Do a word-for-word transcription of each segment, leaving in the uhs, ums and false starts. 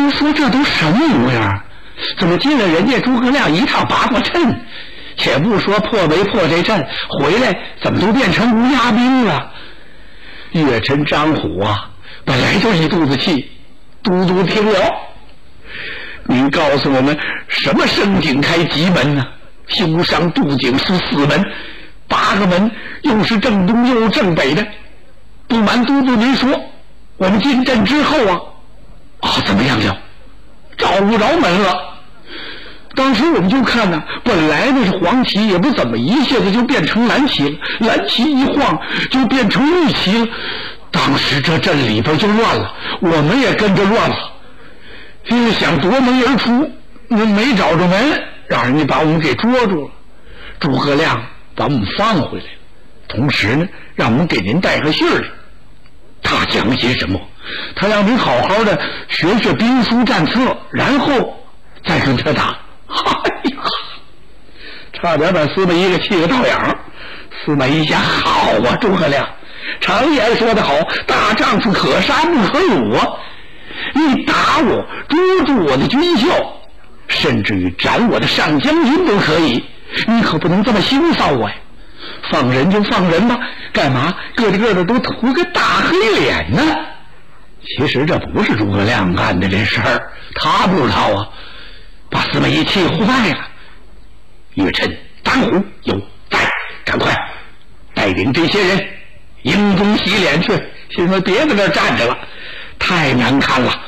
说这都什么模样？怎么进了人家诸葛亮一趟八卦阵？且不说破没破这阵，回来怎么都变成乌鸦兵了？岳晨、张虎啊，本来就一肚子气，都督听了，您告诉我们，什么升井开吉门呢？修上渡井是四门，八个门又是正东又正北的。不瞒都督您说，我们进阵之后啊，啊怎么样了？找不着门了。当时我们就看呢，本来那是黄旗，也不怎么，一下子就变成蓝旗了，蓝旗一晃就变成绿旗了。当时这阵里边就乱了，我们也跟着乱了。就是想夺门而出，那没找着门，让人家把我们给捉住了。诸葛亮把我们放回来了，同时呢，让我们给您带个信儿来。他讲些什么？他让您好好的学学兵书战策，然后再跟他打。哎呀，差点把司马懿给气个倒仰。司马懿想：好啊，诸葛亮，常言说得好，大丈夫可杀不可辱啊！你打我，捉住我的军校，甚至于斩我的上将军都可以，你可不能这么羞臊我呀！放人就放人吧，干嘛个个的都涂个大黑脸呢？其实这不是诸葛亮干的这事儿，他不知道啊，把司马懿气坏了。岳晨、张虎有在，赶快带领这些人营中洗脸去，现在别在那儿站着了，太难看了。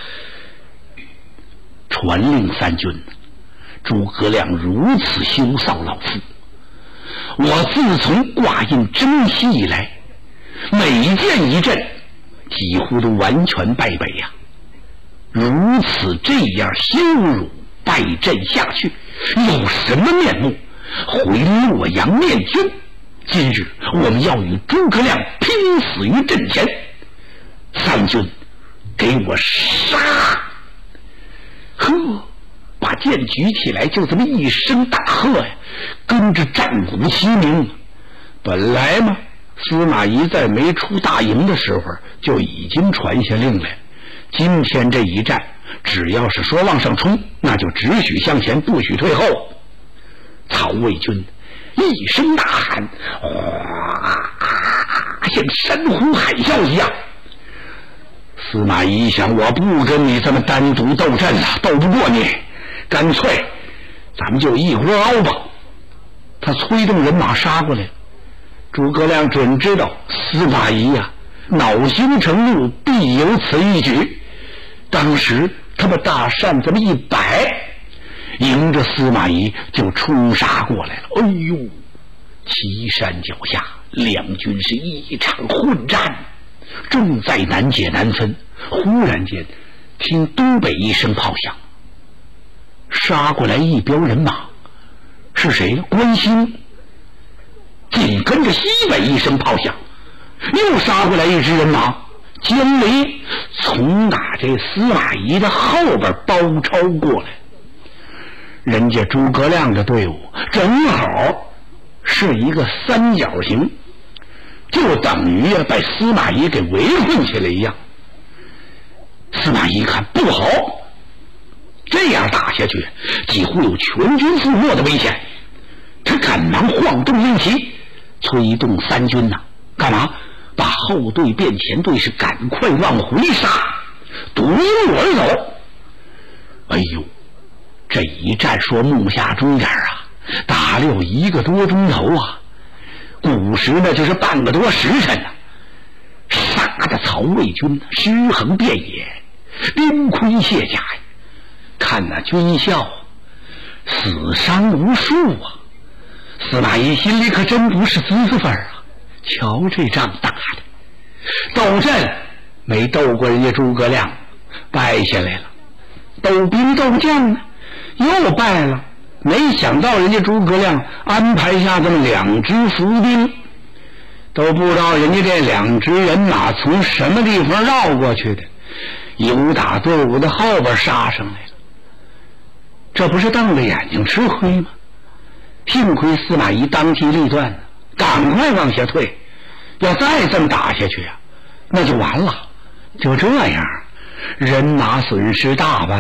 传令三军，诸葛亮如此羞臊老夫，我自从挂印征西以来，每见一阵几乎都完全败北呀、啊！如此这样羞辱败阵下去，有什么面目回洛阳面君？今日我们要与诸葛亮拼死于阵前，三军给我杀！呵，把剑举起来，就这么一声大喝呀，跟着战鼓齐鸣。本来嘛，司马懿在没出大营的时候就已经传下令来，今天这一战，只要是说往上冲，那就只许向前，不许退后。曹魏军一声大喊，哗，像山呼海啸一样。司马懿想，我不跟你这么单独斗阵了，斗不过你，干脆咱们就一锅熬吧。他催动人马杀过来，诸葛亮准知道司马懿呀、啊，恼羞成怒，必有此一举。当时他把大扇这么一摆，迎着司马懿就冲杀过来了。哎呦，岐山脚下，两军是一场混战，正在难解难分。忽然间听东北一声炮响，杀过来一彪人马，是谁？关兴。紧跟着西北一声炮响，又杀过来一支人马，姜维从打这司马懿的后边包抄过来。人家诸葛亮的队伍正好是一个三角形，就等于啊把司马懿给围困起来一样。司马懿看不好，这样打下去几乎有全军覆没的危险，他赶忙晃动令旗，催动三军呐、啊，干嘛？把后队变前队是赶快往回杀，夺路而走。哎呦，这一战说目下中点啊，打了有一个多钟头啊，古时呢就是半个多时辰啊，杀的曹魏军尸横遍野，兵盔卸甲呀，看那军校死伤无数啊。司马懿心里可真不是滋滋味啊！瞧这仗打的，斗阵没斗过人家诸葛亮，败下来了；斗兵斗将呢，又败了。没想到人家诸葛亮安排下这么两支伏兵，都不知道人家这两支人马从什么地方绕过去的，由打队伍的后边杀上来了。这不是瞪着眼睛吃亏吗？幸亏司马懿当机立断，赶快往下退，要再这么打下去啊，那就完了。就这样，人马损失大半。